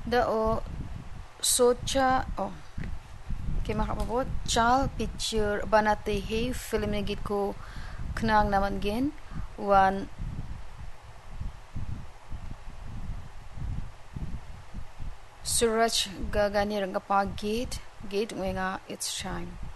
Da o socha oh ke makapabot chal picture banate he film ne git ko knang naman gen wan suraj gagani ranga pa gate wenga it's shine